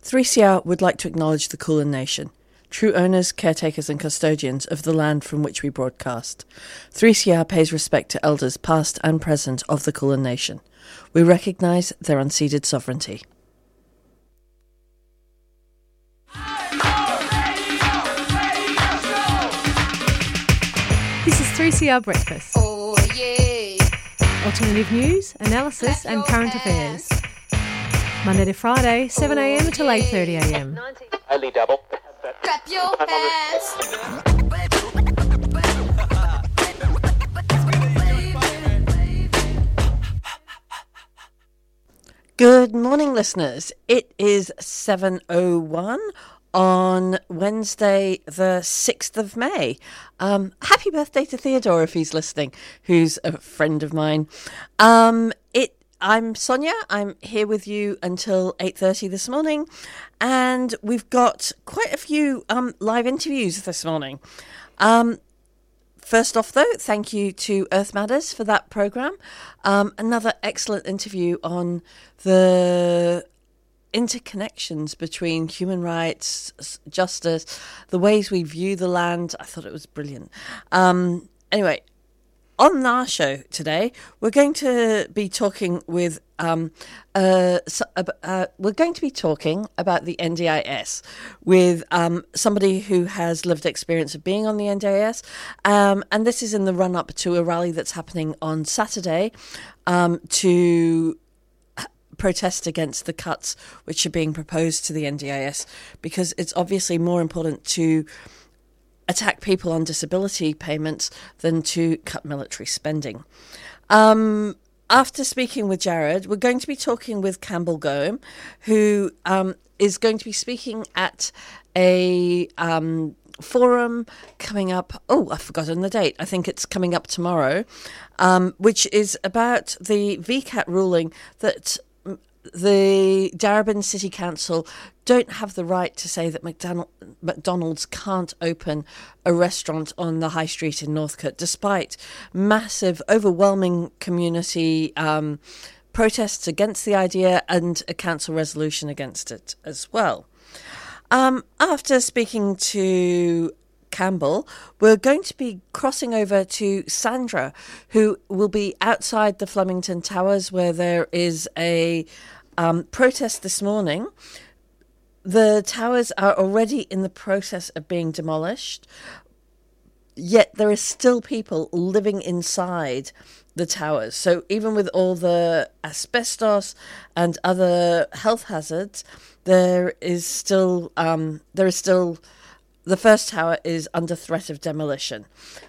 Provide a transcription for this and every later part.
3CR would like to acknowledge the Kulin Nation, true owners, caretakers and custodians of the land from which we broadcast. 3CR pays respect to elders past and present of the Kulin Nation. We recognise their unceded sovereignty. This is 3CR Breakfast. Oh, yeah. Alternative news, analysis and current affairs. Monday to Friday, 7am till 8:30am. Only double. Clap your hands. Good morning, listeners. It is 7:01 on Wednesday, the 6th of May. Happy birthday to Theodore if he's listening, who's a friend of mine. I'm Sonia. I'm here with you until 8:30 this morning, and we've got quite a few live interviews this morning. First off, though, thank you to Earth Matters for that programme. Another excellent interview on the interconnections between human rights, justice, the ways we view the land. I thought it was brilliant. Anyway, on our show today, we're going to be talking with we're going to be talking about the NDIS with somebody who has lived experience of being on the NDIS, and this is in the run-up to a rally that's happening on Saturday to protest against the cuts which are being proposed to the NDIS, because it's obviously more important to attack people on disability payments than to cut military spending. After speaking with Jared, we're going to be talking with Campbell Goem, who is going to be speaking at a forum coming up. Oh, I've forgotten the date. I think it's coming up tomorrow, which is about the VCAT ruling that the Darebin City Council don't have the right to say that McDonald's can't open a restaurant on the high street in Northcote, despite massive, overwhelming community protests against the idea and a council resolution against it as well. After speaking to Campbell, we're going to be crossing over to Sandra, who will be outside the Flemington Towers, where there is a protest this morning. The towers are already in the process of being demolished, yet there are still people living inside the towers. So even with all the asbestos and other health hazards, there is still the first tower is under threat of demolition.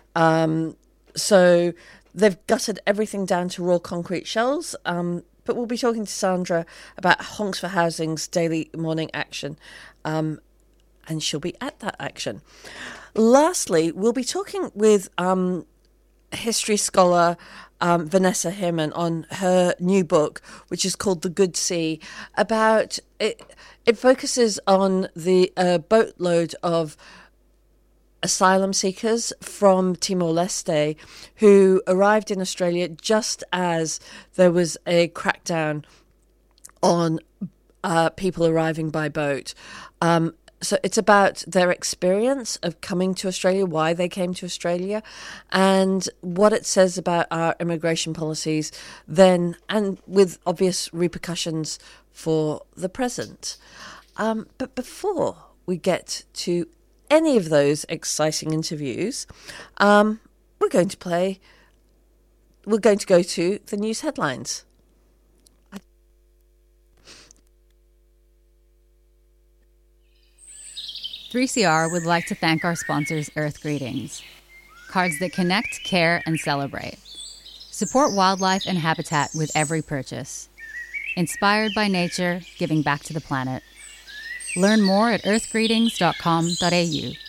So they've gutted everything down to raw concrete shells. But we'll be talking to Sandra about Honks for Housing's daily morning action, and she'll be at that action. Lastly, we'll be talking with history scholar Vanessa Hirman on her new book, which is called The Good Sea. About it focuses on the boatload of asylum seekers from Timor-Leste who arrived in Australia just as there was a crackdown on people arriving by boat. So it's about their experience of coming to Australia, why they came to Australia, and what it says about our immigration policies then, and with obvious repercussions for the present. But before we get to any of those exciting interviews, we're going to go to the news headlines. 3CR would like to thank our sponsors, Earth Greetings, cards that connect, care, and celebrate. Support wildlife and habitat with every purchase. Inspired by nature, giving back to the planet. Learn more at earthgreetings.com.au.